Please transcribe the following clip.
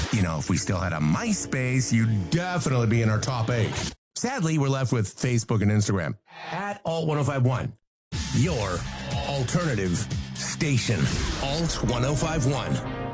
If we still had a MySpace, you'd definitely be in our top 8. Sadly, we're left with Facebook and Instagram. At Alt1051, your alternative station. Alt1051.